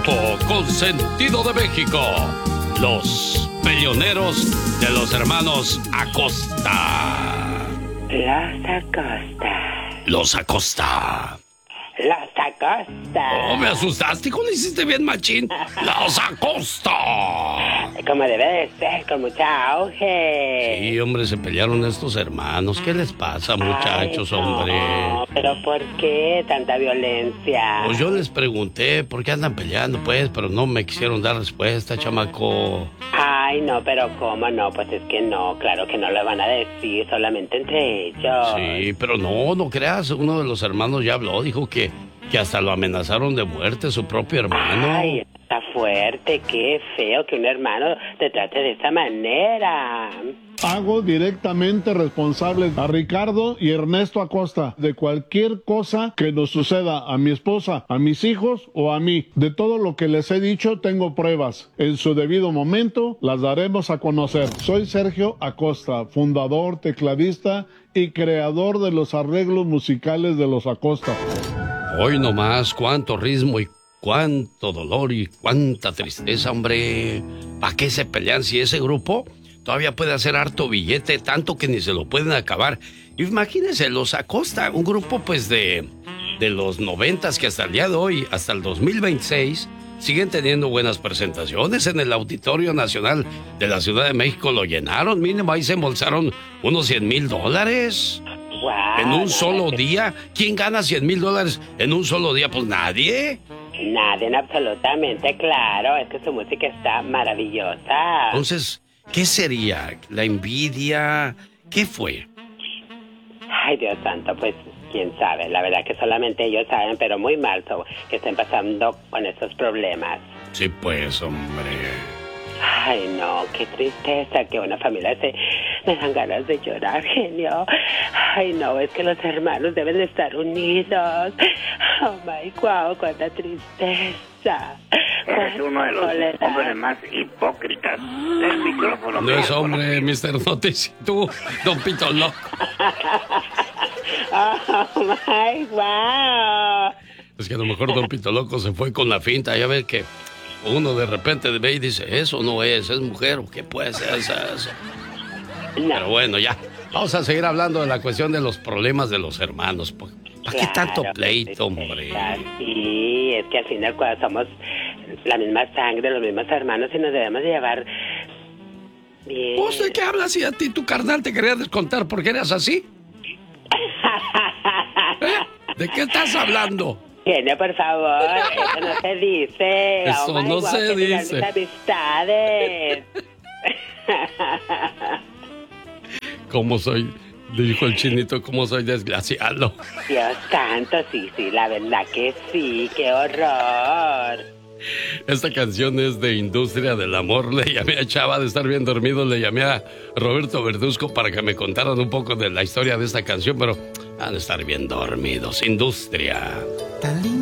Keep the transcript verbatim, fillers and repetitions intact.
grupo consentido de México, los peleoneros de los hermanos Acosta. Los Acosta. Los Acosta. Los Acosta. Oh, me asustaste, ¿cómo lo hiciste bien, machín? Los Acosta. Como debe de ser, con mucha auge. Sí, hombre, se pelearon estos hermanos. ¿Qué les pasa, muchachos, Ay, no, hombre? pero ¿por qué tanta violencia? Pues yo les pregunté por qué andan peleando, pues, pero no me quisieron dar respuesta, chamaco. Ay, no, pero ¿cómo no? Pues es que no, claro que no lo van a decir, solamente entre ellos. Sí, pero no, no creas, uno de los hermanos ya habló, dijo que, que hasta lo amenazaron de muerte, su propio hermano. Ay, está fuerte, qué feo que un hermano te trate de esa manera. Hago directamente responsable a Ricardo y Ernesto Acosta de cualquier cosa que nos suceda a mi esposa, a mis hijos o a mí. De todo lo que les he dicho tengo pruebas. En su debido momento las daremos a conocer. Soy Sergio Acosta, fundador, tecladista y creador de los arreglos musicales de los Acosta. Hoy nomás, cuánto ritmo y cuánto dolor y cuánta tristeza, hombre. ¿Para qué se pelean si ese grupo todavía puede hacer harto billete, tanto que ni se lo pueden acabar? Imagínense, los Acosta, un grupo pues de, de los noventas que hasta el día de hoy, hasta el dos mil veintiséis, siguen teniendo buenas presentaciones en el Auditorio Nacional de la Ciudad de México. Lo llenaron, mínimo ahí se embolsaron unos cien mil dólares. Wow, En un solo día. ¿Quién gana cien mil dólares en un solo día? Pues nadie. Nadie, absolutamente, claro. Es que su música está maravillosa. Entonces, ¿qué sería? ¿La envidia? ¿Qué fue? Ay, Dios santo, pues quién sabe. La verdad que solamente ellos saben, pero muy mal so, que estén pasando con estos problemas. Sí, pues, hombre. Ay, no, qué tristeza que una familia se... Me dan ganas de llorar, genio. Ay, no, es que los hermanos deben de estar unidos. Oh, my God, cuánta tristeza. Es uno de los hombres más hipócritas del micrófono. No es hombre, mister Noticia, tú, Don Pito Loco. Oh, my God. Es que a lo mejor Don Pito Loco se fue con la finta. Ya ves que uno de repente ve y dice, eso no es, es mujer, ¿o qué puede ser eso? No. Pero bueno, ya. Vamos a seguir hablando de la cuestión de los problemas de los hermanos. ¿Para claro, qué tanto pleito, hombre? Sí, es que al final cuando somos la misma sangre, los mismos hermanos y nos debemos llevar bien. ¿Vos de qué hablas si a ti tu carnal te quería descontar porque eras así? ¿Eh? ¿De qué estás hablando? Genio, por favor, eso no se dice. Eso oh, no God, se dice. Mis amistades. ¿Cómo soy? Dijo el chinito, ¿cómo soy desgraciado? Dios santo, sí, sí, la verdad que sí, qué horror. Esta canción es de Industria del Amor. Le llamé a Chava de estar bien dormido, le llamé a Roberto Verduzco para que me contaran un poco de la historia de esta canción, pero han de estar bien dormidos. Industria.